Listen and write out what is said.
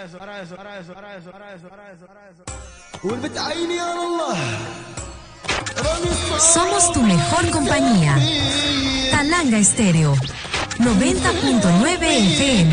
Somos tu mejor compañía. Talanga Estéreo 90.9 FM.